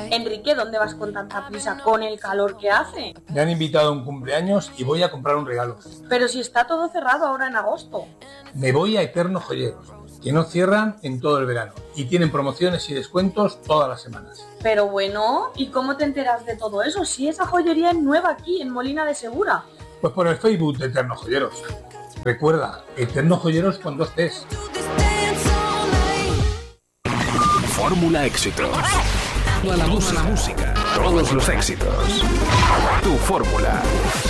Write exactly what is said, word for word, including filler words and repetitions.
Enrique, ¿dónde vas con tanta prisa con el calor que hace? Me han invitado a un cumpleaños y voy a comprar un regalo. Pero si está todo cerrado ahora en agosto. Me voy a Eterno Joyeros, que no cierran en todo el verano y tienen promociones y descuentos todas las semanas. Pero bueno, ¿y cómo te enteras de todo eso? Si esa joyería es nueva aquí, en Molina de Segura. Pues por el Facebook de Eterno Joyeros. Recuerda, Eterno Joyeros con dos T's. Fórmula Éxitos. Toda la música, todos los éxitos. Tu fórmula.